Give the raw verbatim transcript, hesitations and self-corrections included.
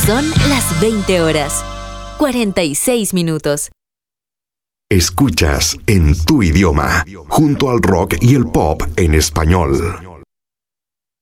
Son las veinte horas, cuarenta y seis minutos. Escuchas en tu idioma, junto al rock y el pop en español.